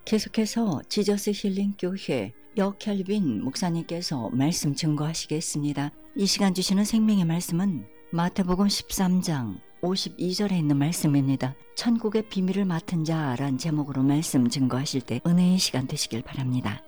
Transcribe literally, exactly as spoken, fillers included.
계속해서 지저스 힐링 교회 역켈빈 목사님께서 말씀 증거하시겠습니다. 이 시간 주시는 생명의 말씀은 마태복음 십삼 장 오십이 절에 있는 말씀입니다. 천국의 비밀을 맡은 자란 제목으로 말씀 증거하실 때 은혜의 시간 되시길 바랍니다.